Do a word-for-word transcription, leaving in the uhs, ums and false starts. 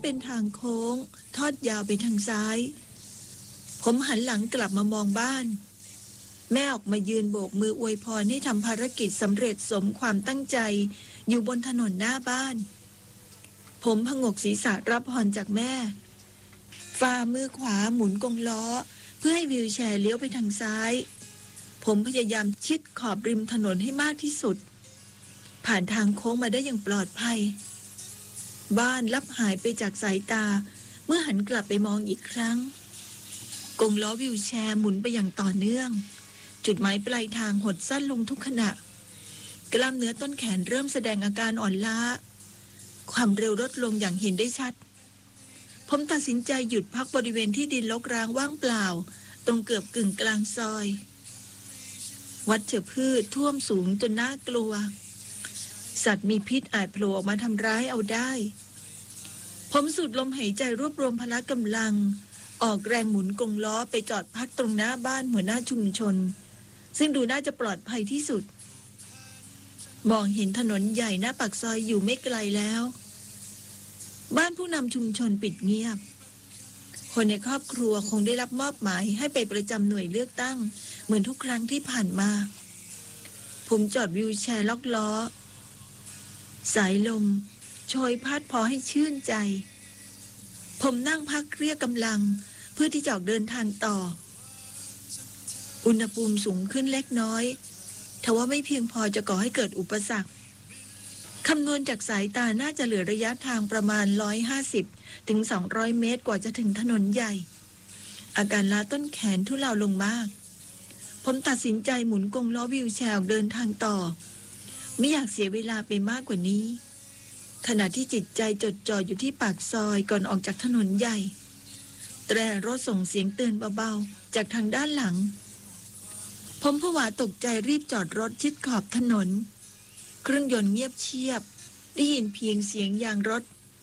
เป็นทางโค้งทอดยาวไปทางซ้ายผมหันหลังกลับมามองบ้านแม่ออกมายืนโบกมืออวยพรให้ทำภารกิจสำเร็จสมความตั้งใจอยู่บนถนนหน้าบ้านผมผงกศีรษะรับพรจากแม่ฝ่ามือขวาหมุนกงล้อเพื่อให้วีลแชร์เลี้ยวไปทางซ้ายผมพยายามชิดขอบริมถนนให้มากที่สุดผ่านทางโค้งมาได้อย่างปลอดภัยบ้านลับหายไปจากสายตาเมื่อหันกลับไปมองอีกครั้งกงล้อวีลแชร์หมุนไปอย่างต่อเนื่องจุดหมายปลายทางหดสั้นลงทุกขณะกล้ามเนื้อต้นแขนเริ่มแสดงอาการอ่อนล้าความเร็วลดลงอย่างเห็นได้ชัดผมตัดสินใจหยุดพักบริเวณที่ดินรกร้างว่างเปล่าตรงเกือบกึ่งกลางซอยวัชพืชท่วมสูงจนน่ากลัวสัตว์มีพิษอาจโผล่ออกมาทำร้ายเอาได้ผมสูดลมหายใจรวบรวมพละกำลังออกแรงหมุนกงล้อไปจอดพักตรงหน้าบ้านหัวหน้าชุมชนซึ่งดูน่าจะปลอดภัยที่สุดมองเห็นถนนใหญ่หน้าปากซอยอยู่ไม่ไกลแล้วบ้านผู้นำชุมชนปิดเงียบคนในครอบครัวคงได้รับมอบหมายให้ไปประจำหน่วยเลือกตั้งเหมือนทุกครั้งที่ผ่านมาผมจอดวีลแชร์ล็อกล้อสายลมโชยพัดพอให้ชื่นใจผมนั่งพักเรียกกำลังเพื่อที่จะออกเดินทางต่ออุณหภูมิสูงขึ้นเล็กน้อยทว่าไม่เพียงพอจะก่อให้เกิดอุปสรรคคำนวณจากสายตาน่าจะเหลือระยะทางประมาณหนึ่งร้อยห้าสิบถึงสองร้อยเมตรกว่าจะถึงถนนใหญ่อาการล้าต้นแขนทุเลาลงมากผมตัดสินใจหมุนกงล้อวีลแชร์ออกเดินทางต่อไม่อยากเสียเวลาไปมากกว่านี้ขณะที่จิตใจจดจ่ออยู่ที่ปากซอยก่อนออกจากถนนใหญ่แตรรถส่งเสียงเตือนเบาๆจากทางด้านหลังผมผวาตกใจรีบจอดรถชิดขอบถนนเครื่องยนต์เงียบเชียบได้ยินเพียงเสียงยางรถ